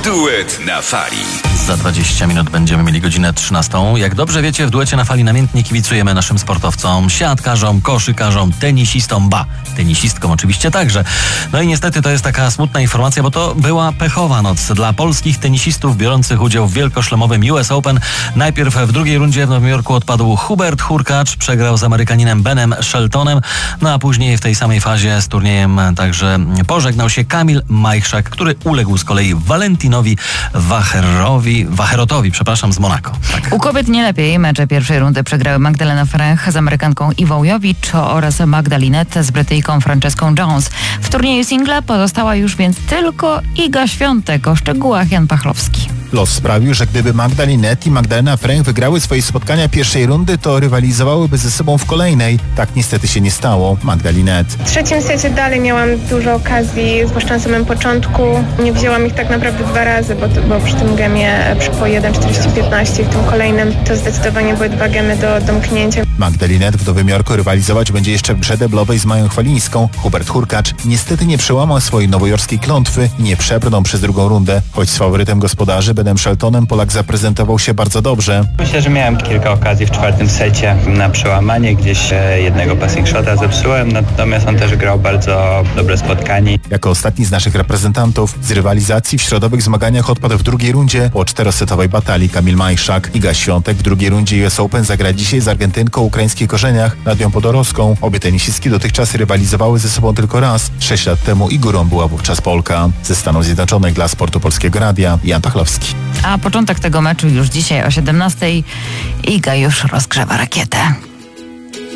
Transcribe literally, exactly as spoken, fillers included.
Duet na fali. Za dwadzieścia minut będziemy mieli godzinę trzynastą. Jak dobrze wiecie, w duecie na fali namiętnie kibicujemy naszym sportowcom, siatkarzom, koszykarzom, tenisistom, ba, tenisistkom oczywiście także. No i niestety to jest taka smutna informacja, bo to była pechowa noc dla polskich tenisistów biorących udział w wielkoszlemowym U S Open. Najpierw w drugiej rundzie w Nowym Jorku odpadł Hubert Hurkacz, przegrał z Amerykaninem Benem Sheltonem, no a później w tej samej fazie z turniejem także pożegnał się Kamil Majchrzak, który uległ z kolei Valentinowi Wacherowi, Wacherotowi, przepraszam, z Monako. Tak. U kobiet nie lepiej. Mecze pierwszej rundy przegrały Magdalena Frech z Amerykanką Iwą Jowicz oraz Magdalinette z Brytyjką Franceską Jones. W turnieju single pozostała już więc tylko Iga Świątek. O szczegółach Jan Pachlowski. Los sprawił, że gdyby Magdalinette i Magdalena Frech wygrały swoje spotkania pierwszej rundy, to rywalizowałyby ze sobą w kolejnej. Tak niestety się nie stało. Magdalinette. W trzecim secie dalej miałam dużo okazji, zwłaszcza na samym początku. Nie wzięłam ich tak naprawdę dwa razy, bo, bo przy tym gemie przy po jeden czterdzieści piętnaście i w tym kolejnym to zdecydowanie były dwa gemy do domknięcia. Magdalinette w Nowym Jorku rywalizować będzie jeszcze w grze deblowej z Mają Chwalińską. Hubert Hurkacz niestety nie przełamał swojej nowojorskiej klątwy i nie przebrnął przez drugą rundę. Choć z faworytem gospodarzy Benem Sheltonem Polak zaprezentował się bardzo dobrze. Myślę, że miałem kilka okazji w czwartym secie na przełamanie. Gdzieś jednego passing shota zepsułem, natomiast on też grał bardzo dobre spotkanie. Jako ostatni z naszych reprezentantów z rywalizacji w środowych zmaganiach odpadł w drugiej rundzie po czterosetowej batalii Kamil Majchrzak. Iga Świątek w drugiej rundzie U S Open zagra dzisiaj z Argentynką o ukraińskich korzeniach Nadią Podorowską. Obie tenisistki dotychczas rywalizowały ze sobą tylko raz. Sześć lat temu i górą była wówczas Polka. Ze Stanów Zjednoczonych dla Sportu Polskiego Radia Jan Pachlowski. A początek tego meczu już dzisiaj o siedemnastej. Iga już rozgrzewa rakietę.